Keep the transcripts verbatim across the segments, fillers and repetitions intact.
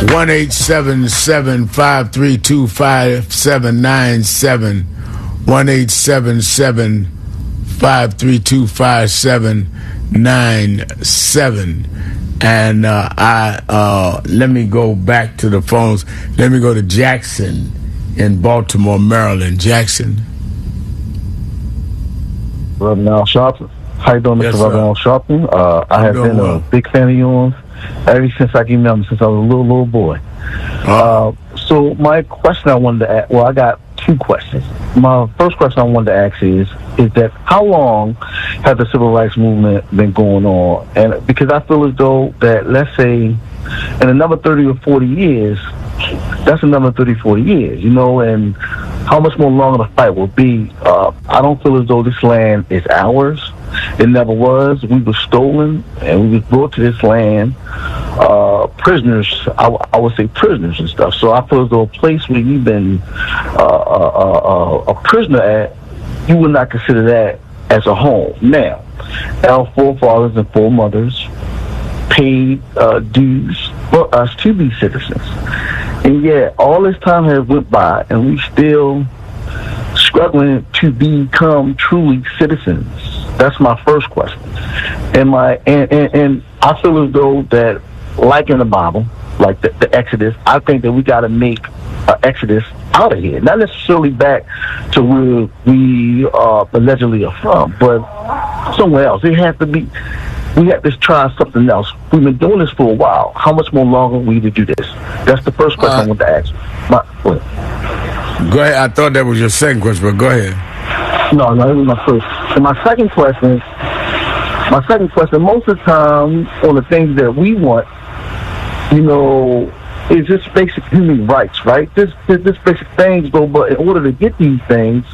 one eight seven seven, five three two, five seven nine seven. one eight seven seven, five three two, five seven nine seven. And uh, I uh, let me go back to the phones. Let me go to Jackson in Baltimore, Maryland. Jackson. Reverend Al Sharpton. How you doing, Mister Yes, Reverend Al Sharpton? Uh, I have been well. a big fan of yours ever since I came out, since I was a little, little boy. Uh, so my question I wanted to ask, well, I got two questions. My first question I wanted to ask is, is that how long has the civil rights movement been going on? And because I feel as though that, let's say, in another thirty or forty years, that's another thirty, forty years, you know, and how much more longer the fight will be. Uh, I don't feel as though this land is ours. It never was. We were stolen, and we was brought to this land uh, prisoners. I, I would say prisoners and stuff. So I feel as though a place where you've been uh, uh, uh, a prisoner at, you would not consider that as a home. Now, our forefathers and foremothers paid uh, dues for us to be citizens, and yet all this time has went by, and we still struggling to become truly citizens. That's my first question. And my and, and, and I feel as though that, like in the Bible, like the, the Exodus, I think that we got to make an Exodus out of here. Not necessarily back to where we uh, allegedly are from, but somewhere else. It has to be. We have to try something else. We've been doing this for a while. How much more longer we need to do this? That's the first question uh, I want to ask. My, go ahead. Go ahead. I thought that was your second question, but go ahead. No, no, that was my first. And my second question, my second question, most of the time on the things that we want, you know, is just basic human rights, right? This, this, this basic things, though, but in order to get these things,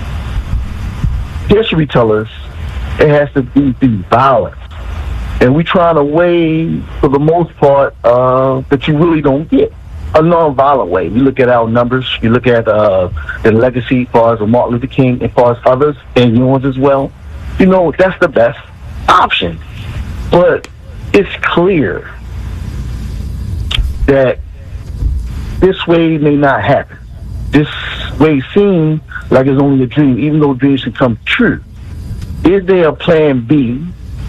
history tells us it has to be through violence. And we try to way, for the most part, uh, that you really don't get. A non-violent way. You look at our numbers, you look at uh, the legacy as far as Martin Luther King, as far as others, and yours as well. You know, that's the best option. But it's clear that this way may not happen. This way seems like it's only a dream, even though dreams can come true. Is there a plan B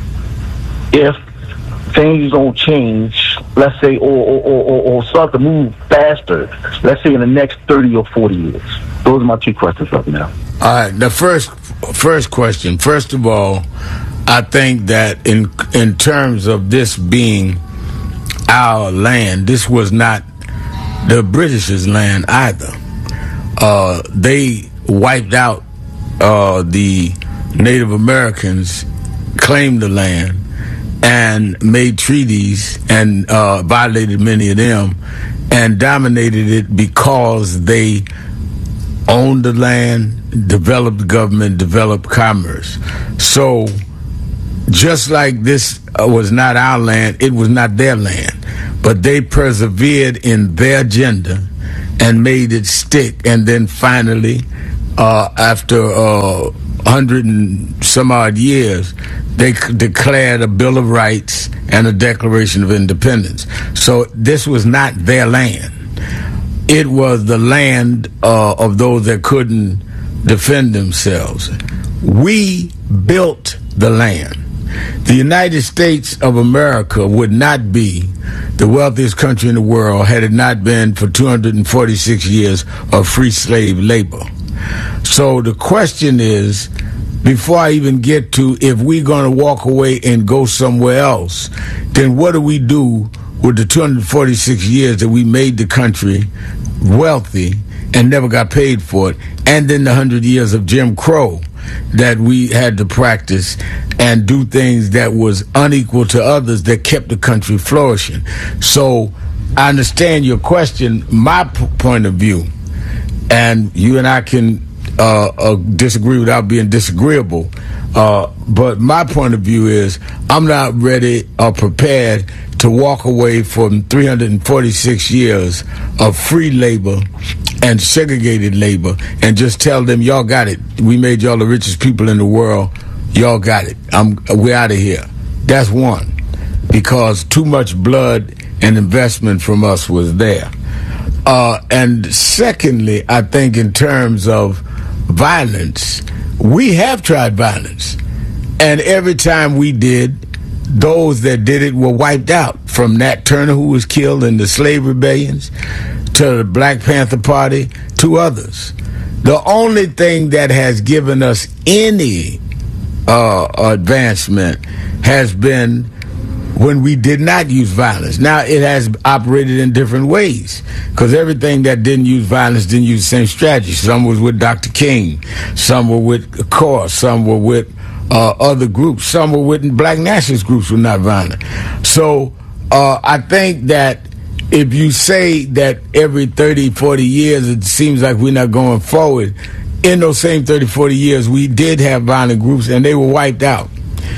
if things don't change, let's say, or, or, or, or start to move faster, let's say in the next thirty or forty years? Those are my two questions right now. All right, the first first question. First of all, I think that in in terms of this being our land, this was not the British's land either. Uh, they wiped out uh, the Native Americans, claimed the land, and made treaties and uh, violated many of them and dominated it because they owned the land, developed the government, developed commerce. So just like this uh, was not our land, it was not their land. But they persevered in their agenda and made it stick. And then finally, uh, after uh, one hundred and some odd years, they c- declared a Bill of Rights and a Declaration of Independence. So this was not their land. It was the land uh, of those that couldn't defend themselves. We built the land. The United States of America would not be the wealthiest country in the world had it not been for two hundred forty-six years of free slave labor. So the question is, before I even get to if we're going to walk away and go somewhere else, then what do we do with the two hundred forty-six years that we made the country wealthy and never got paid for it, and then the one hundred years of Jim Crow that we had to practice and do things that was unequal to others that kept the country flourishing? So I understand your question. My p- point of view, and you and I can uh, uh, disagree without being disagreeable, uh, but my point of view is I'm not ready or prepared to walk away from three hundred forty-six years of free labor and segregated labor and just tell them, y'all got it. We made y'all the richest people in the world. Y'all got it. I'm, we're out of here. That's one. Because too much blood and investment from us was there. Uh, and secondly, I think in terms of violence, we have tried violence. And every time we did, those that did it were wiped out, from Nat Turner, who was killed in the slave rebellions, to the Black Panther Party, to others. The only thing that has given us any uh, advancement has been when we did not use violence. Now, it has operated in different ways, because everything that didn't use violence didn't use the same strategy. Some was with Doctor King, some were with CORE, some were with uh, other groups, some were with black nationalist groups who were not violent. So uh, I think that if you say that every thirty, forty years it seems like we're not going forward, in those same thirty, forty years we did have violent groups and they were wiped out.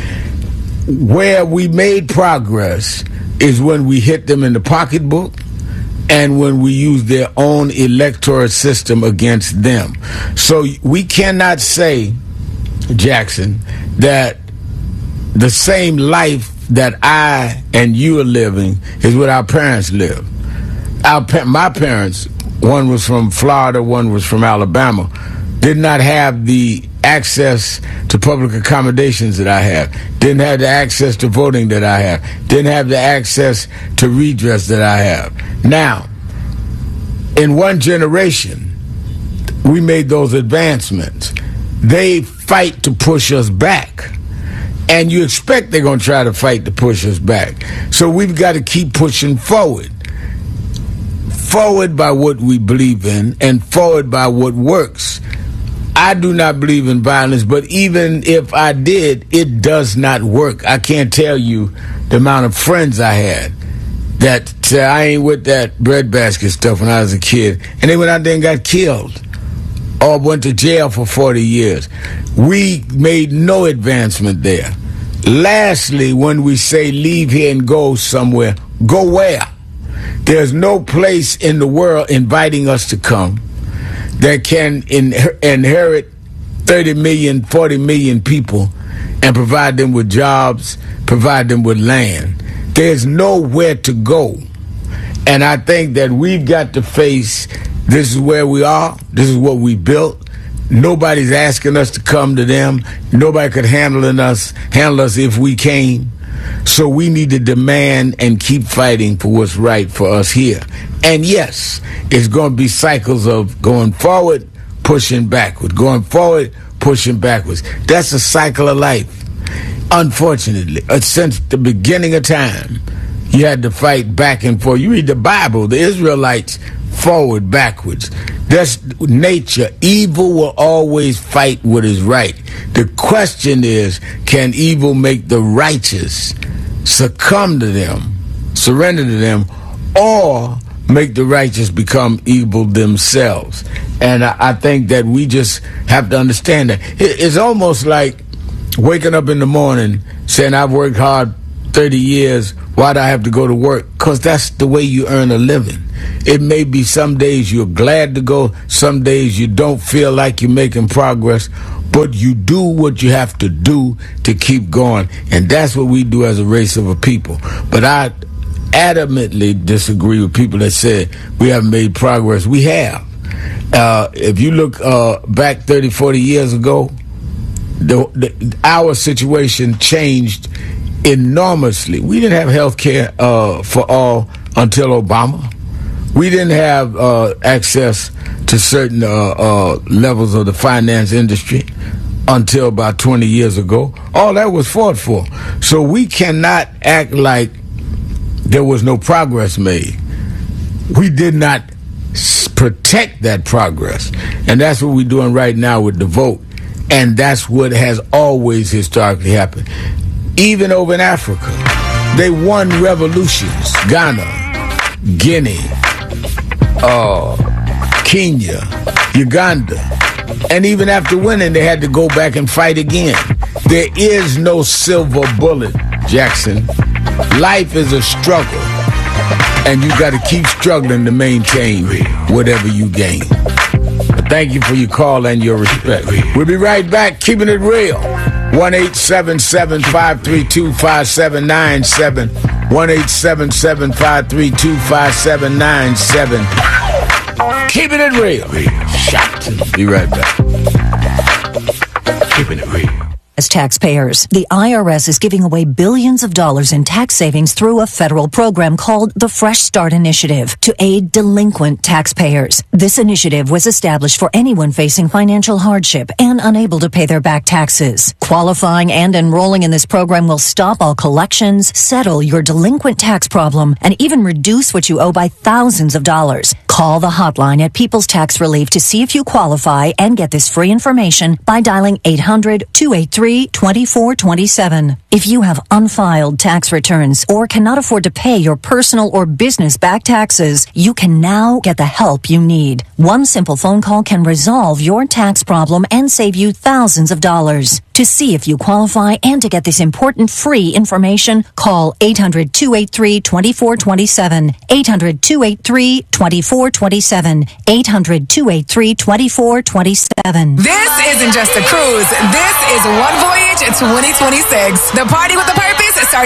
Where we made progress is when we hit them in the pocketbook and when we use their own electoral system against them. So we cannot say, Jackson, that the same life that I and you are living is what our parents lived. Our pa- my parents, one was from Florida, one was from Alabama, did not have the access to public accommodations that I have, didn't have the access to voting that I have, didn't have the access to redress that I have. Now, in one generation, we made those advancements. They fight to push us back. And you expect they're going to try to fight to push us back. So we've got to keep pushing forward. Forward by what we believe in and forward by what works. I do not believe in violence, but even if I did, it does not work. I can't tell you the amount of friends I had that said, I ain't with that breadbasket stuff when I was a kid. And they went out there and got killed or went to jail for forty years. We made no advancement there. Lastly, when we say leave here and go somewhere, go where? There's no place in the world inviting us to come that can in- inherit thirty million, forty million people and provide them with jobs, provide them with land. There's nowhere to go. And I think that we've got to face, this is where we are, this is what we built. Nobody's asking us to come to them. Nobody could handle us, handle us if we came. So we need to demand and keep fighting for what's right for us here. And yes, it's going to be cycles of going forward, pushing backward, going forward, pushing backwards. That's a cycle of life. Unfortunately, since the beginning of time, you had to fight back and forth. You read the Bible, the Israelites forward, backwards. That's nature. Evil will always fight what is right. The question is, can evil make the righteous succumb to them, surrender to them, or make the righteous become evil themselves? And I, I think that we just have to understand that. It, it's almost like waking up in the morning saying, I've worked hard thirty years, why do I have to go to work? Because that's the way you earn a living. It may be some days you're glad to go, some days you don't feel like you're making progress, but you do what you have to do to keep going. And that's what we do as a race of a people. But I adamantly disagree with people that said we haven't made progress. We have. Uh, if you look uh, back thirty, forty years ago, the, the, our situation changed enormously. We didn't have health care uh, for all until Obama. We didn't have uh, access to certain uh, uh, levels of the finance industry until about twenty years ago. All that was fought for. So we cannot act like there was no progress made. We did not s- protect that progress. And that's what we're doing right now with the vote. And that's what has always historically happened. Even over in Africa, they won revolutions. Ghana, Guinea, uh, Kenya, Uganda. And even after winning, they had to go back and fight again. There is no silver bullet, Jackson. Life is a struggle. And you got to keep struggling to maintain whatever you gain. But thank you for your call and your respect. We'll be right back, keeping it real. one eight seven seven, five three two, five seven nine seven. one eight seven seven, five three two, five seven nine seven. Keeping it real. Shot. Be right back. Keeping it real. As taxpayers, the I R S is giving away billions of dollars in tax savings through a federal program called the Fresh Start Initiative to aid delinquent taxpayers. This initiative was established for anyone facing financial hardship and unable to pay their back taxes. Qualifying and enrolling in this program will stop all collections, settle your delinquent tax problem, and even reduce what you owe by thousands of dollars. Call the hotline at People's Tax Relief to see if you qualify and get this free information by dialing eight hundred, two eight three, two four two seven. If you have unfiled tax returns or cannot afford to pay your personal or business back taxes, you can now get the help you need. One simple phone call can resolve your tax problem and save you thousands of dollars. To see if you qualify and to get this important free information, call eight hundred, two eight three, two four two seven, eight hundred, two eight three, two four two seven, eight hundred, two eight three, two four two seven. This isn't just a cruise. This is One Voyage twenty twenty-six. The party with a purpose starts